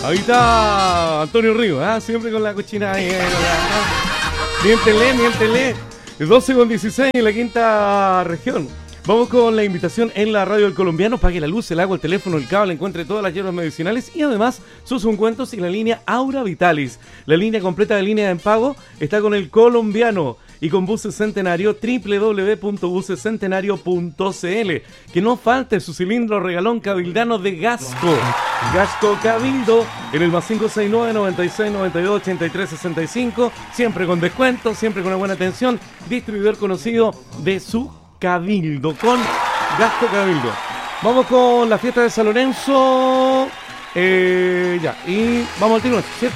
Ahí está Antonio Ríos, siempre con la cochina ahí. Miéntele. 12:16 en la quinta región. Vamos con la invitación en la radio del colombiano. Pague la luz, el agua, el teléfono, el cable, encuentre todas las hierbas medicinales y además sus ungüentos y la línea Aura Vitalis. La línea completa de línea en pago está con el colombiano y con Buses Centenario, www.busescentenario.cl. Que no falte su cilindro regalón cabildano de Gasco. Gasco Cabildo en el más 569-9692-8365. Siempre con descuento, siempre con una buena atención. Distribuidor conocido de su Cabildo, con Gasco Cabildo. Vamos con la fiesta de San Lorenzo. Y vamos al tiro, ¿cierto?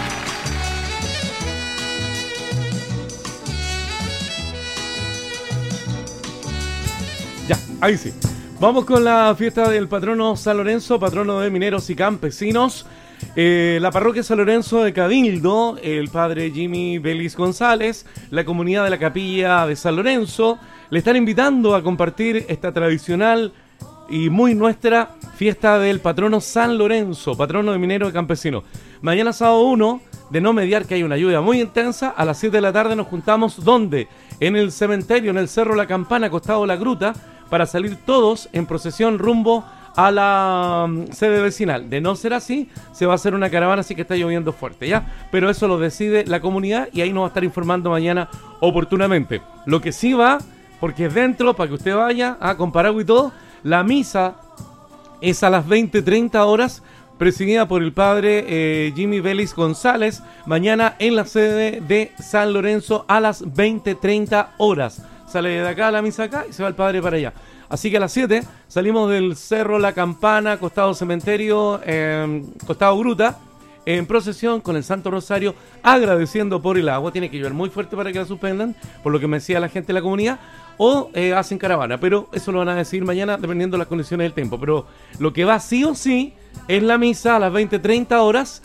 Ya, ahí sí. Vamos con la fiesta del patrono San Lorenzo, patrono de mineros y campesinos. La parroquia San Lorenzo de Cabildo, el padre Jimmy Vélez González, la comunidad de la capilla de San Lorenzo, le están invitando a compartir esta tradicional y muy nuestra fiesta del patrono San Lorenzo, patrono de mineros y campesinos. Mañana sábado 1, de no mediar que hay una lluvia muy intensa, a las 7 de la tarde nos juntamos, ¿dónde? En el cementerio, en el Cerro La Campana, acostado La Gruta, para salir todos en procesión rumbo a la sede vecinal. De no ser así, se va a hacer una caravana, así que está lloviendo fuerte, ¿ya? Pero eso lo decide la comunidad y ahí nos va a estar informando mañana oportunamente. Lo que sí va, porque es dentro, para que usted vaya con paraguas y todo, la misa es a las 20:30 horas, presidida por el padre Jimmy Vélez González, mañana en la sede de San Lorenzo a las 20:30 horas. Sale de acá la misa acá y se va el padre para allá. Así que a las 7 salimos del Cerro La Campana, costado cementerio, costado Gruta, en procesión con el Santo Rosario, agradeciendo por el agua. Tiene que llover muy fuerte para que la suspendan, por lo que me decía la gente de la comunidad, o hacen caravana, pero eso lo van a decidir mañana dependiendo de las condiciones del tiempo. Pero lo que va sí o sí es la misa a las 20:30 horas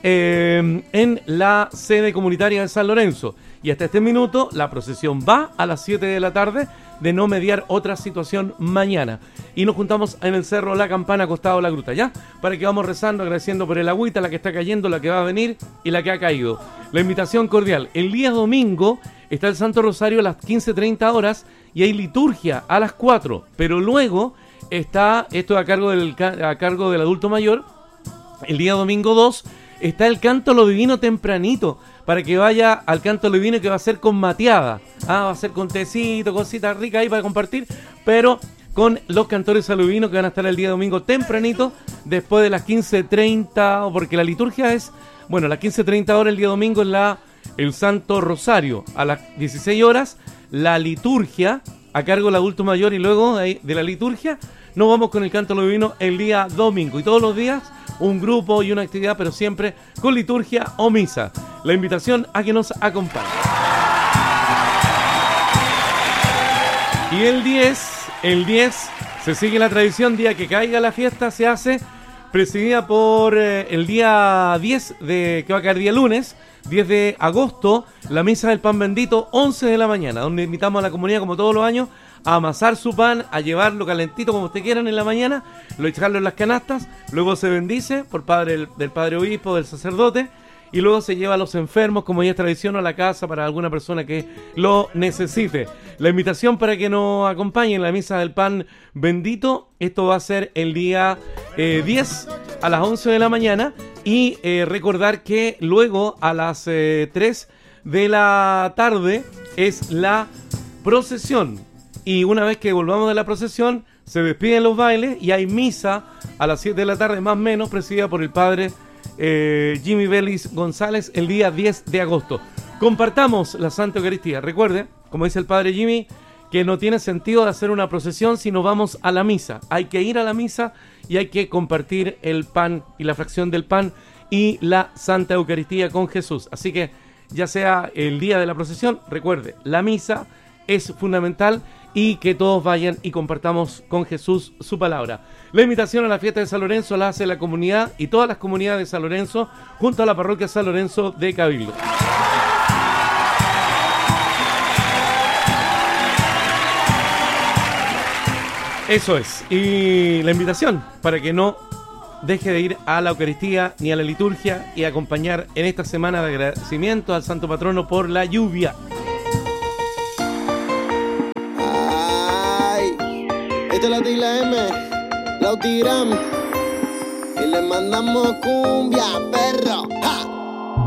en la sede comunitaria de San Lorenzo. Y hasta este minuto la procesión va a las 7 de la tarde, de no mediar otra situación mañana. Y nos juntamos en el Cerro La Campana, acostado La Gruta, ¿ya? Para que vamos rezando, agradeciendo por el agüita, la que está cayendo, la que va a venir y la que ha caído. La invitación cordial. El día domingo está el Santo Rosario a las 15:30 horas y hay liturgia a las 4. Pero luego está, esto a cargo del adulto mayor, el día domingo 2 está el canto a lo divino tempranito, para que vaya al canto a lo divino, que va a ser con mateada. Va a ser con tecito, cositas ricas ahí para compartir, pero con los cantores a lo divino que van a estar el día domingo tempranito, después de las 15:30, porque la liturgia es, bueno, a las 15:30 horas el día domingo es el Santo Rosario. A las 16 horas, la liturgia a cargo del adulto mayor, y luego de la liturgia nos vamos con el canto a lo divino el día domingo. Y todos los días un grupo y una actividad, pero siempre con liturgia o misa. La invitación a que nos acompañe. Y el 10 se sigue la tradición, día que caiga la fiesta se hace, presidida por el día 10, que va a caer día lunes, 10 de agosto, la misa del pan bendito, 11 de la mañana, donde invitamos a la comunidad, como todos los años, a amasar su pan, a llevarlo calentito como usted quieran en la mañana, lo echarlo en las canastas, luego se bendice por del padre obispo, del sacerdote, y luego se lleva a los enfermos, como ya es tradición, a la casa para alguna persona que lo necesite. La invitación para que nos acompañe en la misa del pan bendito, esto va a ser el día 10 a las 11 de la mañana, y recordar que luego a las 3 de la tarde es la procesión. Y una vez que volvamos de la procesión, se despiden los bailes y hay misa a las 7 de la tarde, más o menos, presidida por el padre Jimmy Vélez González, el día 10 de agosto. Compartamos la Santa Eucaristía. Recuerde, como dice el padre Jimmy, que no tiene sentido de hacer una procesión si no vamos a la misa. Hay que ir a la misa y hay que compartir el pan y la fracción del pan y la Santa Eucaristía con Jesús. Así que, ya sea el día de la procesión, recuerde, la misa es fundamental, y que todos vayan y compartamos con Jesús su palabra. La invitación a la fiesta de San Lorenzo la hace la comunidad y todas las comunidades de San Lorenzo junto a la parroquia San Lorenzo de Cabildo. Eso es. Y la invitación para que no deje de ir a la Eucaristía ni a la liturgia y acompañar en esta semana de agradecimiento al Santo Patrono por la lluvia. Ay, esta es la T y la M, la Utigram, y le mandamos cumbia, perro.